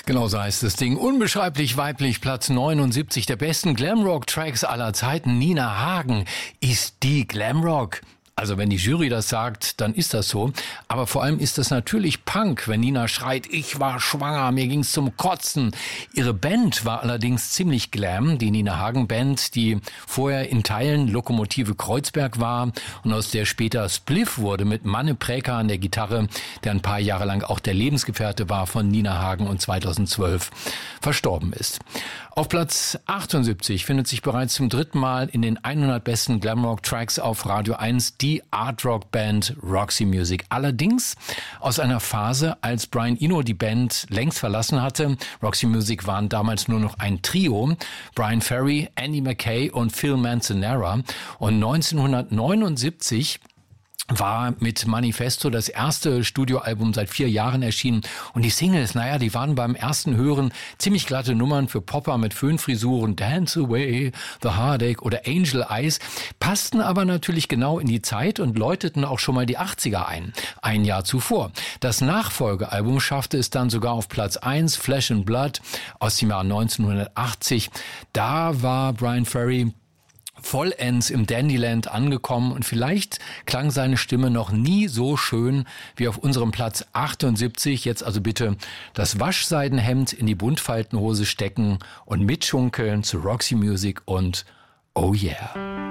Genau so heißt das Ding. Unbeschreiblich weiblich, Platz 79 der besten Glamrock-Tracks aller Zeiten. Nina Hagen ist die Glamrock. Also wenn die Jury das sagt, dann ist das so. Aber vor allem ist das natürlich Punk, wenn Nina schreit, ich war schwanger, mir ging's zum Kotzen. Ihre Band war allerdings ziemlich glam, die Nina Hagen Band, die vorher in Teilen Lokomotive Kreuzberg war und aus der später Spliff wurde mit Manne Präker an der Gitarre, der ein paar Jahre lang auch der Lebensgefährte war von Nina Hagen und 2012 verstorben ist. Auf Platz 78 findet sich bereits zum dritten Mal in den 100 besten Glamrock-Tracks auf Radio 1 die Art-Rock-Band Roxy Music. Allerdings aus einer Phase, als Brian Eno die Band längst verlassen hatte. Roxy Music waren damals nur noch ein Trio. Brian Ferry, Andy Mackay und Phil Manzanera. Und 1979 war mit Manifesto das erste Studioalbum seit 4 Jahren erschienen. Und die Singles, die waren beim ersten Hören ziemlich glatte Nummern für Popper mit Föhnfrisuren, Dance Away, The Heartache oder Angel Eyes, passten aber natürlich genau in die Zeit und läuteten auch schon mal die 80er ein Jahr zuvor. Das Nachfolgealbum schaffte es dann sogar auf Platz 1, Flesh and Blood aus dem Jahr 1980. Da war Brian Ferry vollends im Dandyland angekommen und vielleicht klang seine Stimme noch nie so schön wie auf unserem Platz 78. Jetzt also bitte das Waschseidenhemd in die Buntfaltenhose stecken und mitschunkeln zu Roxy Music und Oh Yeah.